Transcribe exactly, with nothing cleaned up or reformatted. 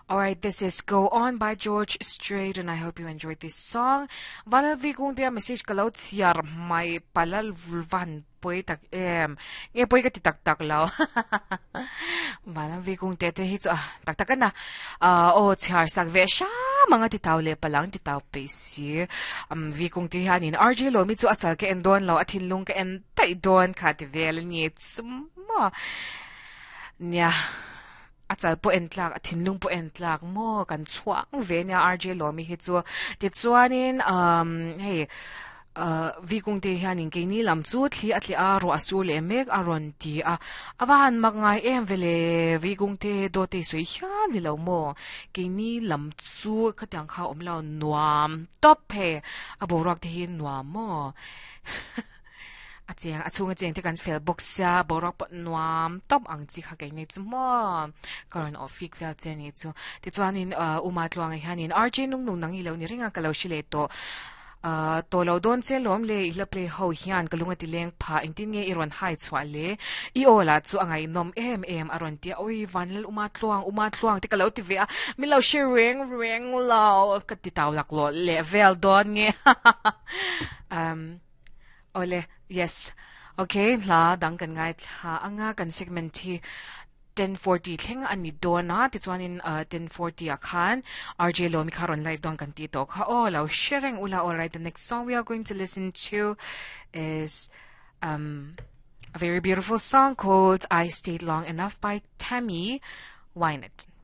Alright, this is Go On by George Strait, and I hope you enjoyed this song. Vanal vi kung dia message kalaut siar may palal vulvan poy tak em nge poy ka titak tak lao. Vanal vi kung tete hits ah tak tak na ah o siar sak ve sha mga titaw le palang titaw pesi um vi kung ti hanin R J lo mi chu achal ke endon lo athin lung ka en tai don ka ti vel ni tsma nya achal po entlak athinlung po entlak mo kan chuang venia R J Lomi hi chu ti chuanin um hey uh vi kung te hianin ke ni lam chu thli atli a ro asul emek aron ti a awan magngai em vele vi kung te do te sui hian ni lo mo ke ni lam chu khatyang kha om lo nuam top he aborak te hin nuam mo a chiang a chunga cheng te kan fel boxya borok pot nuam top ang chi kha kai nei chu mo karon ofik vel chen ni chu ti chuanin uma tluang hianin R J nung nung nang i lo ni ringa kalo shile to uh to lo don che lom le ila play ho hian kalunga ti leng pha ingtin nge iron hai chwa le I ola chu angai nom em em aron ti oi vanal uma tluang uma tluang ti kalo ti ve mi lo sharing ring lo ka ti taw lak lo level don nge um Ole, yes. Okay, la dang kan ngai ha anga kan segment hi ten forty thing ani dona ti chuanin uh, ten forty akhan R J Lomi karon live don kan ti to kha oh lo sharing ula. All right, the next song we are going to listen to is um a very beautiful song called I Stayed Long Enough by Tammy Wynette.